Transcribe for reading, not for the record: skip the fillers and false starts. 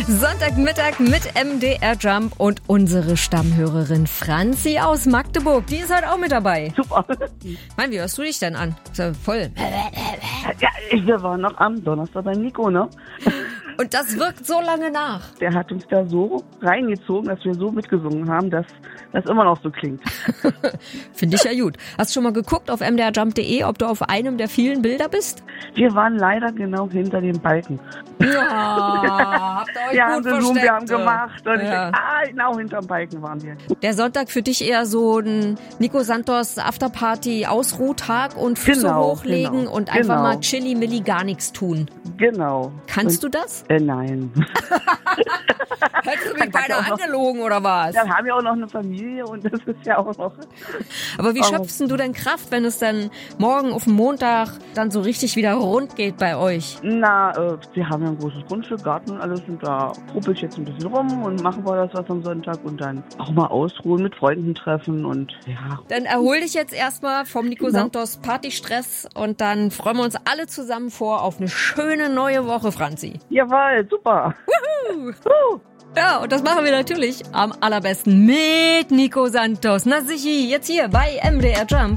Sonntagmittag mit MDR Jump und unsere Stammhörerin Franzi aus Magdeburg. Die ist heute auch mit dabei. Super. Mann, wie hörst du dich denn an? Ist ja voll. Ja, wir waren noch am Donnerstag bei Nico, ne? Und das wirkt so lange nach. Der hat uns da so reingezogen, dass wir so mitgesungen haben, dass das immer noch so klingt. Finde ich ja gut. Hast du schon mal geguckt auf mdrjump.de, ob du auf einem der vielen Bilder bist? Wir waren leider genau hinter dem Balken. Ja, habt ihr euch Ja, gut Zoom, wir haben versteckt. gemacht. Und Ja. genau hinterm Balken waren wir. Der Sonntag für dich eher so ein Nico Santos Afterparty Ausruhtag und Füße Genau, hochlegen genau, und einfach genau. mal chilli-milli gar nichts tun. Genau. Kannst du das? Nein. Hättest du mich beinahe auch noch- angelogen oder was? Dann haben wir auch noch eine Familie und das ist ja auch noch... Aber wie schöpfst denn du denn Kraft, wenn es dann morgen auf dem Montag dann so richtig wieder rund geht bei euch? Na, wir haben ja ein großes Grundstück, Garten und alles und da ruppel ich jetzt ein bisschen rum und machen wir das was am Sonntag und dann auch mal ausruhen, mit Freunden treffen und ja. Dann erhol dich jetzt erstmal vom Nico Santos Partystress und dann freuen wir uns alle zusammen auf eine schöne neue Woche, Franzi. Jawohl, super. Ja, und das machen wir natürlich am allerbesten mit Nico Santos. Na sichi, jetzt hier bei MDR Jump.